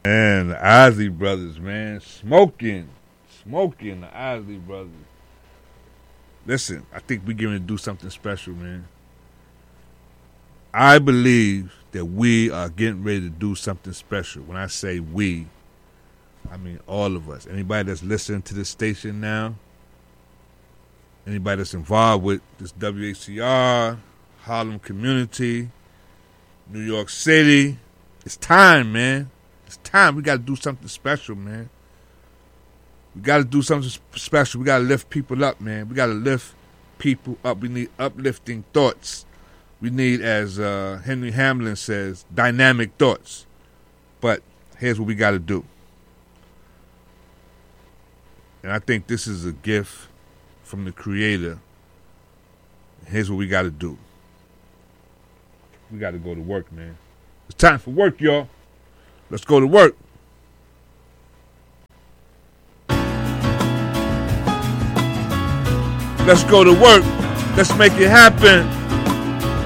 And the Isley Brothers, man. Smoking the Isley Brothers. Listen, I think we're going to do something special, man. I believe that we are getting ready to do something special. When I say we, I mean all of us. Anybody that's listening to this station now, anybody that's involved with this WHCR, Harlem community, New York City, it's time, man. It's time. We got to do something special, man. We got to do something special. We got to lift people up, man. We got to lift people up. We need uplifting thoughts. We need, as Henry Hamlin says, dynamic thoughts. But here's what we got to do. And I think this is a gift from the Creator. Here's what we got to do. We got to go to work, man. It's time for work, y'all. Let's go to work. Let's go to work. Let's make it happen.